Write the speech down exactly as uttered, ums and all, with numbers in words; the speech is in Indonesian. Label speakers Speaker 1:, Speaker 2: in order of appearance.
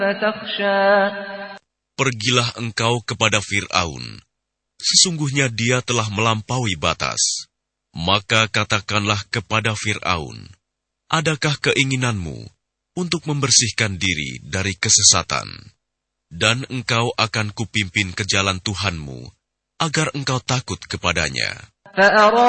Speaker 1: فتخشى
Speaker 2: Pergilah engkau kepada Fir'aun. Sesungguhnya dia telah melampaui batas. Maka katakanlah kepada Fir'aun, adakah keinginanmu untuk membersihkan diri dari kesesatan? Dan engkau akan kupimpin ke jalan Tuhanmu, agar engkau takut kepadanya.